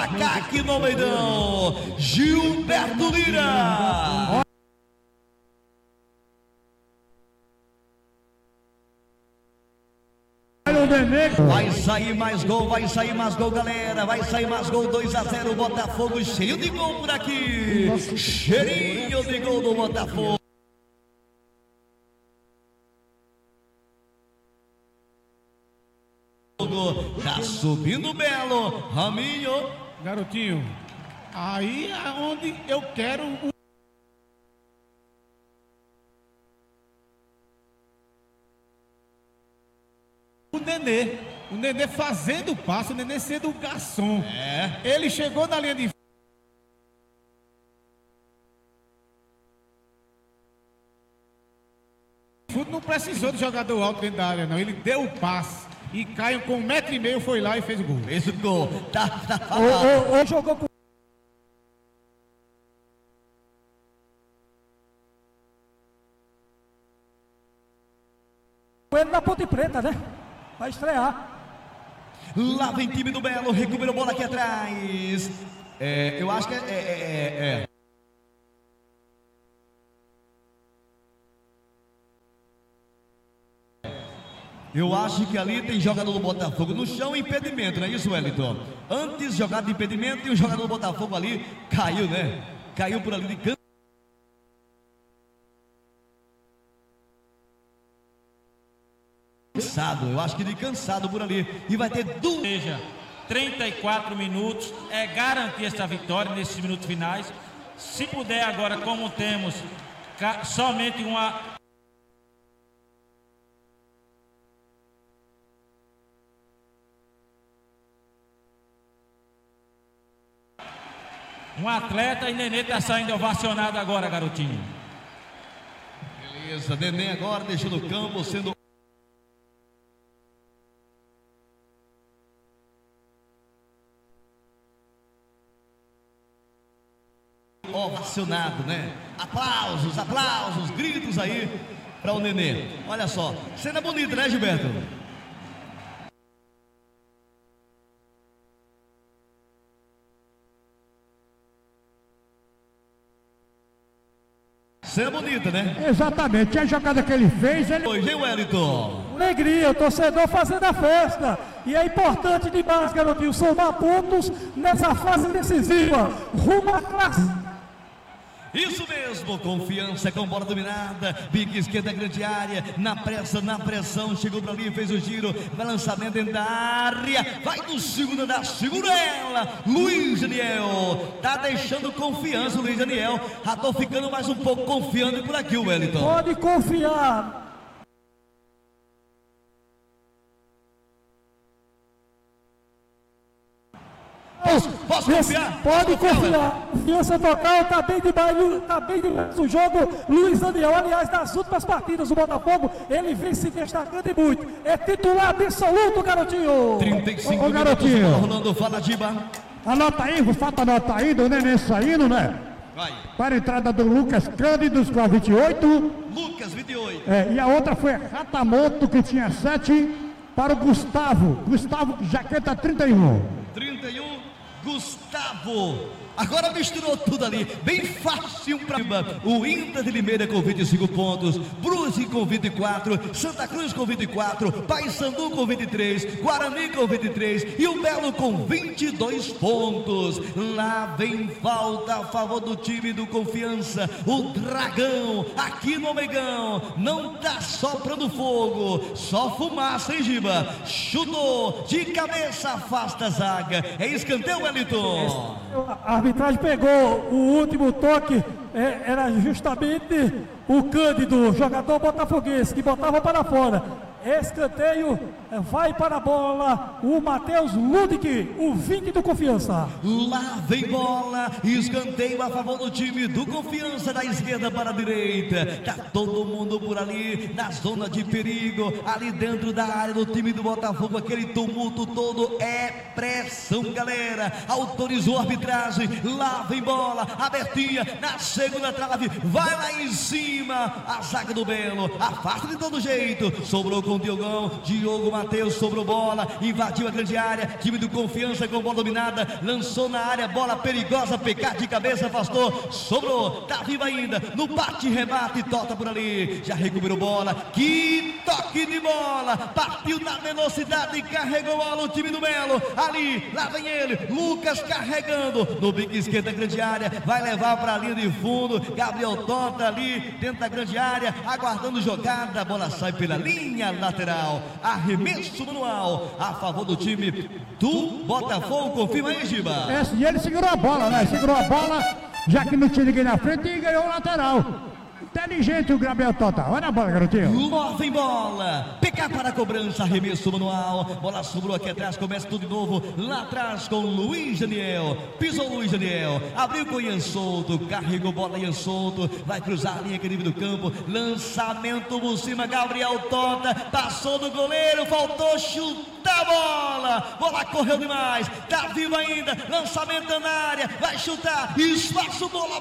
pra cá aqui no Almeidão, Gilberto Lira. Vai sair mais gol, galera. Vai sair mais gol, 2-0, Botafogo, cheio de gol por aqui. Cheirinho de gol do Botafogo. Tá subindo Belo, Raminho. Garotinho, aí é onde eu quero o Nenê fazendo o passe, o Nenê sendo o garçom. Ele chegou na linha de fundo, não precisou de jogador alto dentro da área, não. Ele deu o passe. E Caio com 1,5 m foi lá e fez o gol. Fez o gol. Tá. Ou jogou com ele na Ponte Preta, né? Vai estrear. Lá vem time do Belo, recuperou bola aqui atrás. Eu acho que Eu acho que ali tem jogador do Botafogo no chão, impedimento, não é isso, Wellington? Antes jogada de impedimento e o jogador do Botafogo ali caiu, né? Caiu por ali de canto. Cansado, eu acho que de cansado por ali. E vai ter duas. Seja 34 minutos, é garantir essa vitória nesses minutos finais. Se puder agora, como temos somente um atleta, e Nenê está saindo ovacionado agora, garotinho. Beleza, Nenê agora deixando o campo, sendo ovacionado, né? Aplausos, gritos aí para o Nenê. Olha só, cena bonita, né, Gilberto? Cena bonita, né? Exatamente, a jogada que ele fez, ele... Hoje, hein, Wellington? Alegria, o torcedor fazendo a festa. E é importante demais, garotinho, somar pontos nessa fase decisiva. Rumo à classe. Isso mesmo, confiança com bola dominada, bico esquerda, grande área, na pressão, chegou para ali, fez o giro, vai lançamento dentro da área, vai no segundo andar, segura ela, Luiz Daniel, tá deixando confiança o Luiz Daniel, já tô ficando mais um pouco confiante por aqui, o Wellington. Pode confiar. Posso confiar? Pode confiar. Confiança total, tá bem demais o jogo. Luiz Daniel, aliás, nas últimas partidas do Botafogo, ele vem se destacando e muito. É titular absoluto, garotinho. 35 garotinho. minutos, rolando, fala Diba. Anota aí, o fato anota aí, do Nenê saindo, né? Vai. Para a entrada do Lucas Cândido com a 28. Lucas, 28. E a outra foi a Ratamoto, que tinha 7. Para o Gustavo Jaqueta, 31. 31, Gustavo. Agora misturou tudo ali, bem fácil para o Inter de Limeira com 25 pontos, Brusque com 24, Santa Cruz com 24, Paysandu com 23, Guarani com 23 e o Belo com 22 pontos. Lá vem falta a favor do time do Confiança, o Dragão, aqui no Almeidão, não tá soprando fogo, só fumaça, hein, Giba? Chutou, de cabeça, afasta a zaga, é escanteio, Wellington. A arbitragem pegou o último toque, era justamente o Cândido, jogador botafoguense, que botava para fora. Escanteio, vai para a bola o Matheus Ludic, o 20 do Confiança. Lá vem bola, escanteio a favor do time do Confiança, da esquerda para a direita. Tá todo mundo por ali, na zona de perigo, ali dentro da área do time do Botafogo. Aquele tumulto todo, é pressão, galera. Autorizou a arbitragem, lá vem bola, abertinha, na segunda trave, vai lá em cima. A zaga do Belo, afasta de todo jeito, sobrou com com o Diogão. Diogo Matheus sobrou bola, invadiu a grande área. Time do Confiança com bola dominada, lançou na área, bola perigosa, PK de cabeça, afastou, sobrou, tá vivo ainda, no bate, rebate, toca por ali, já recuperou bola, que toque de bola, partiu na velocidade, carregou bola o time do Melo, ali, lá vem ele, Lucas carregando, no bico esquerdo da grande área, vai levar para a linha de fundo, Gabriel Tota ali, dentro da grande área, aguardando jogada, a bola sai pela linha lateral, arremesso manual, a favor do time do Botafogo, confirma aí, Giba. E ele segurou a bola, né? Segurou a bola, já que não tinha ninguém na frente, e ganhou o lateral. Inteligente o Gabriel Tota. Olha a bola, garotinho. Lá vem bola. PK para a cobrança, arremesso manual. Bola sobrou aqui atrás, começa tudo de novo. Lá atrás com Luiz Daniel. Pisou Luiz Daniel. Abriu com Ian Souto. Carregou bola Ian Souto. Vai cruzar a linha que nível do campo. Lançamento por cima, Gabriel Tota. Passou do goleiro, faltou chutar a bola. Bola correu demais. Tá vivo ainda. Lançamento na área. Vai chutar. Espaço, bola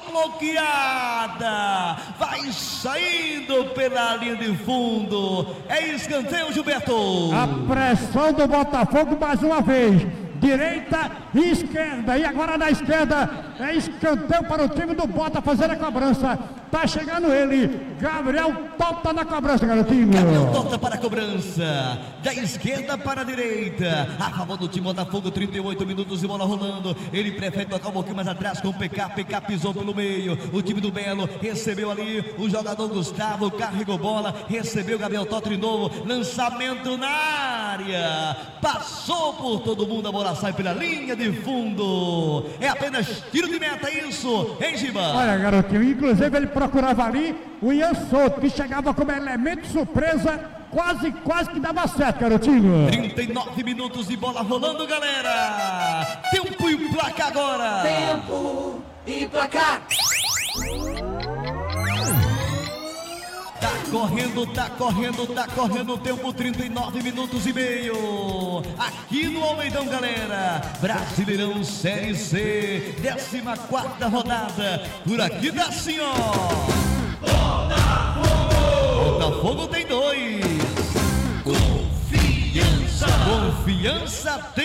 bloqueada. Vai saindo pela linha de fundo. É escanteio, Gilberto. A pressão do Botafogo mais uma vez. Direita e esquerda. E agora na esquerda é escanteio para o time do Bota fazer a cobrança. Tá chegando ele. Gabriel Tota na cobrança, garotinho. Gabriel Tota para a cobrança. Da esquerda para a direita. A favor do time Botafogo, 38 minutos de bola rolando. Ele prefere tocar um pouquinho mais atrás com o PK. PK pisou pelo meio. O time do Belo recebeu ali. O jogador Gustavo carregou bola. Recebeu Gabriel Tota de novo. Lançamento na área. Passou por todo mundo. A bola sai pela linha de fundo. É apenas tiro de meta, isso, hein, Giba? Olha, garotinho, inclusive ele procurava ali o Ian Souto, que chegava como elemento surpresa, quase que dava certo, garotinho. 39 minutos de bola rolando, galera. Tempo e placar agora. Tempo e placar. Tá correndo o tempo, 39 minutos e meio. Aqui no Almeidão, galera. Brasileirão Série C, 14ª rodada. Por aqui dá assim, ó. Botafogo tem 2. Confiança tem